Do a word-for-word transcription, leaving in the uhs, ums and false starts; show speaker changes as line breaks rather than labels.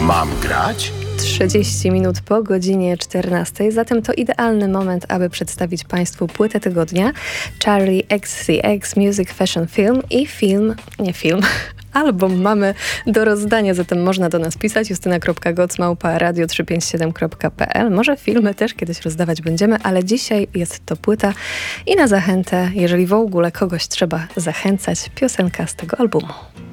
Mam grać?
trzydzieści minut po godzinie czternastej, zatem to idealny moment, aby przedstawić Państwu płytę tygodnia Charli X C X Music Fashion Film i film, nie film, album mamy do rozdania, zatem można do nas pisać justyna kropka goc małpa radio trzysta pięćdziesiąt siedem kropka p l. Może filmy też kiedyś rozdawać będziemy, ale dzisiaj jest to płyta i na zachętę, jeżeli w ogóle kogoś trzeba zachęcać, piosenka z tego albumu.